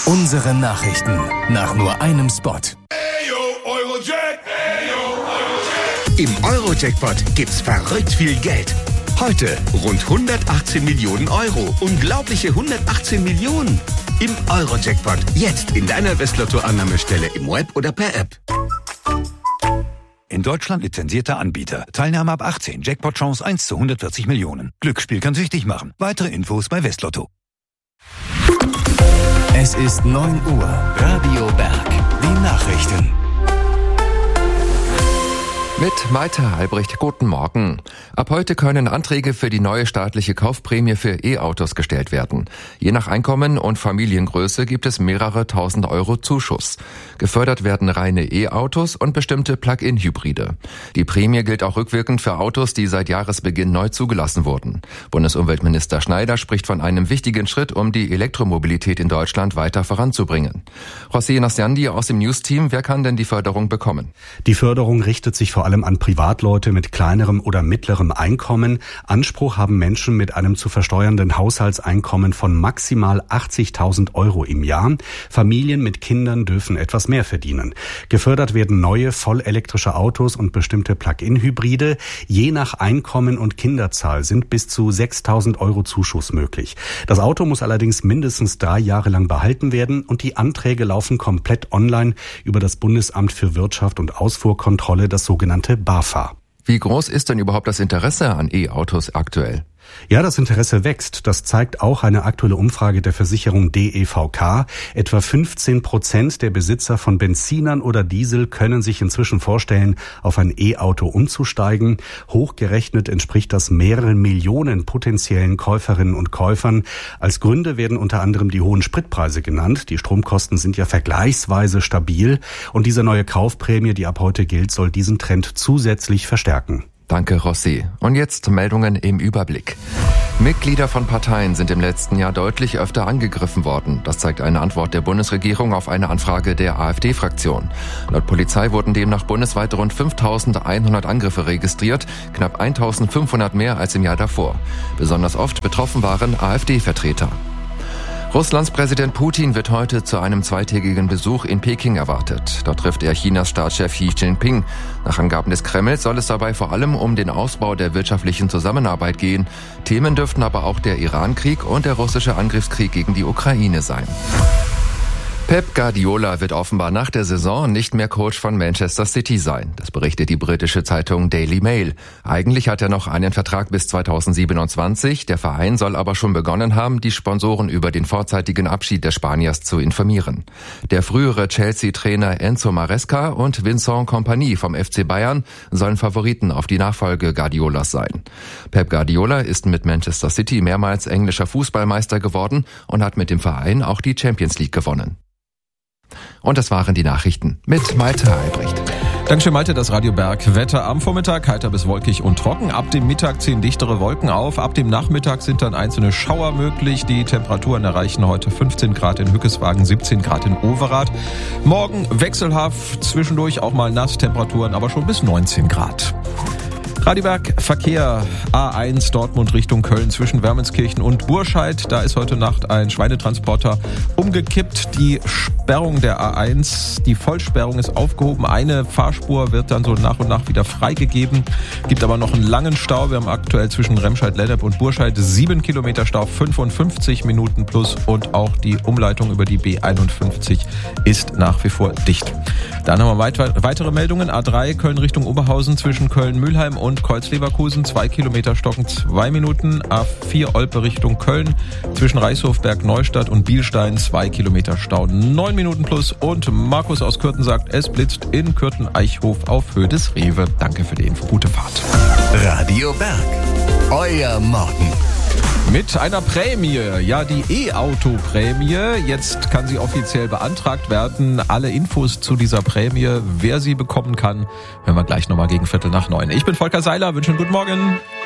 Unsere Nachrichten nach nur einem Spot. Im Euro-Jackpot gibt's verrückt viel Geld. Heute rund 118 Millionen Euro. Unglaubliche 118 Millionen. Im Euro-Jackpot. Jetzt in deiner Westlotto-Annahmestelle im Web oder per App. In Deutschland lizenzierter Anbieter. Teilnahme ab 18. Jackpot-Chance 1 zu 140 Millionen. Glücksspiel kann süchtig machen. Weitere Infos bei Westlotto. Es ist 9 Uhr. Radio Berg. Die Nachrichten. Mit Malte Albrecht, guten Morgen. Ab heute können Anträge für die neue staatliche Kaufprämie für E-Autos gestellt werden. Je nach Einkommen und Familiengröße gibt es mehrere tausend Euro Zuschuss. Gefördert werden reine E-Autos und bestimmte Plug-in-Hybride. Die Prämie gilt auch rückwirkend für Autos, die seit Jahresbeginn neu zugelassen wurden. Bundesumweltminister Schneider spricht von einem wichtigen Schritt, um die Elektromobilität in Deutschland weiter voranzubringen. José Nasciandi aus dem News-Team, wer kann denn die Förderung bekommen? Die Förderung richtet sich vor allem an Privatleute mit kleinerem oder mittlerem Einkommen. Anspruch haben Menschen mit einem zu versteuernden Haushaltseinkommen von maximal 80.000 Euro im Jahr. Familien mit Kindern dürfen etwas mehr verdienen. Gefördert werden neue vollelektrische Autos und bestimmte Plug-in-Hybride. Je nach Einkommen und Kinderzahl sind bis zu 6.000 Euro Zuschuss möglich. Das Auto muss allerdings mindestens 3 Jahre lang behalten werden und die Anträge laufen komplett online über das Bundesamt für Wirtschaft und Ausfuhrkontrolle, das sogenannte BAFA. Wie groß ist denn überhaupt das Interesse an E-Autos aktuell? Ja, das Interesse wächst. Das zeigt auch eine aktuelle Umfrage der Versicherung DEVK. Etwa 15% der Besitzer von Benzinern oder Diesel können sich inzwischen vorstellen, auf ein E-Auto umzusteigen. Hochgerechnet entspricht das mehreren Millionen potenziellen Käuferinnen und Käufern. Als Gründe werden unter anderem die hohen Spritpreise genannt. Die Stromkosten sind ja vergleichsweise stabil. Und diese neue Kaufprämie, die ab heute gilt, soll diesen Trend zusätzlich verstärken. Danke, Rossi. Und jetzt Meldungen im Überblick. Mitglieder von Parteien sind im letzten Jahr deutlich öfter angegriffen worden. Das zeigt eine Antwort der Bundesregierung auf eine Anfrage der AfD-Fraktion. Laut Polizei wurden demnach bundesweit rund 5.100 Angriffe registriert, knapp 1.500 mehr als im Jahr davor. Besonders oft betroffen waren AfD-Vertreter. Russlands Präsident Putin wird heute zu einem zweitägigen Besuch in Peking erwartet. Dort trifft er Chinas Staatschef Xi Jinping. Nach Angaben des Kremls soll es dabei vor allem um den Ausbau der wirtschaftlichen Zusammenarbeit gehen. Themen dürften aber auch der Iran-Krieg und der russische Angriffskrieg gegen die Ukraine sein. Pep Guardiola wird offenbar nach der Saison nicht mehr Coach von Manchester City sein. Das berichtet die britische Zeitung Daily Mail. Eigentlich hat er noch einen Vertrag bis 2027. Der Verein soll aber schon begonnen haben, die Sponsoren über den vorzeitigen Abschied des Spaniers zu informieren. Der frühere Chelsea-Trainer Enzo Maresca und Vincent Kompany vom FC Bayern sollen Favoriten auf die Nachfolge Guardiolas sein. Pep Guardiola ist mit Manchester City mehrmals englischer Fußballmeister geworden und hat mit dem Verein auch die Champions League gewonnen. Und das waren die Nachrichten mit Malte Albrecht. Dankeschön, Malte. Das Radio Berg Wetter am Vormittag, heiter bis wolkig und trocken. Ab dem Mittag ziehen dichtere Wolken auf. Ab dem Nachmittag sind dann einzelne Schauer möglich. Die Temperaturen erreichen heute 15 Grad in Hückeswagen, 17 Grad in Overath. Morgen wechselhaft, zwischendurch auch mal nass, Temperaturen aber schon bis 19 Grad. Radio Berg Verkehr, A1 Dortmund Richtung Köln zwischen Wermenskirchen und Burscheid. Da ist heute Nacht ein Schweinetransporter umgekippt. Die Sperrung der A1, die Vollsperrung ist aufgehoben. Eine Fahrspur wird dann so nach und nach wieder freigegeben. Gibt aber noch einen langen Stau. Wir haben aktuell zwischen Remscheid-Lennep und Burscheid 7 Kilometer Stau, 55 Minuten plus. Und auch die Umleitung über die B51 ist nach wie vor dicht. Dann haben wir weitere Meldungen. A3 Köln Richtung Oberhausen zwischen Köln-Mühlheim und Kreuz-Leverkusen, 2 Kilometer stocken 2 Minuten. A4 Olpe Richtung Köln zwischen Reichshof, Berg-Neustadt und Bielstein, 2 Kilometer Stau, 9 Minuten plus. Und Markus aus Kürten sagt, es blitzt in Kürten-Eichhof auf Höhe des Rewe. Danke für die Info. Gute Fahrt. Radio Berg. Euer Morgen. Mit einer Prämie, ja, die E-Auto-Prämie. Jetzt kann sie offiziell beantragt werden. Alle Infos zu dieser Prämie, wer sie bekommen kann, hören wir gleich nochmal gegen 8:45. Ich bin Volker Seiler, wünsche einen guten Morgen.